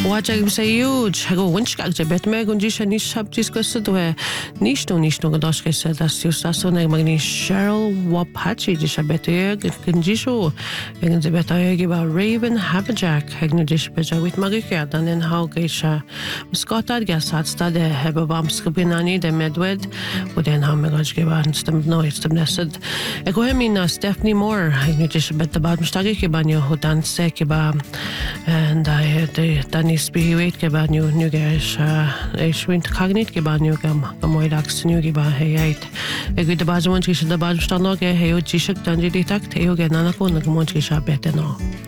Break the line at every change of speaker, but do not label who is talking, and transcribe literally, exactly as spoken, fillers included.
Watch I'm say huge. I go winch gag bet me gun dis ni sab dis go so do nish no nish no godas ke se das just das so ne magni Cheryl Wapachi dis bet e gun dis so egen ze bet e ba Raven Haberjack hegn dis bet with magike dan en how geisha skotad gas hat stad heb bam skubinani de medwed og den ha me gaj geban stem no stem nesed e go hem in Stephanie Moore hegn dis bet da bad mstagi ke banyo hodan se ke ba and I had the Danis Biwait ke banyo nu geis e swint kagnit ke banyo gam gamoidax nu ge ba heyait e go de bazon ke da bad mstano ge heyo jishak danji ditak teo ge nana ko na gamonch ke sha beteno